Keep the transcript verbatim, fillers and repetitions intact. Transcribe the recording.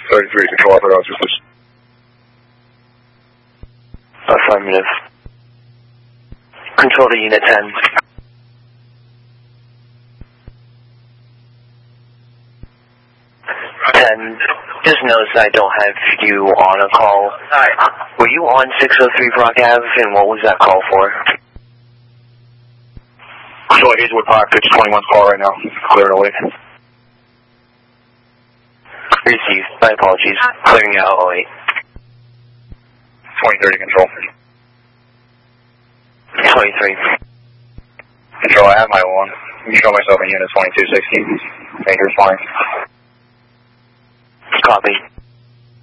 thirty-three, control off at officers. Affirmative. Control to Unit ten. ten, just notice I don't have you on a call. Were you on six oh three Brock Ave, and what was that call for? Control Hazelwood Park, it's twenty-one's call right now. Clear and away. Received. My apologies. Clearing out oh eight. twenty thirty, control. twenty-three. Control, I have my one. You can show myself in unit twenty-two sixty. Dangerous flying. Copy.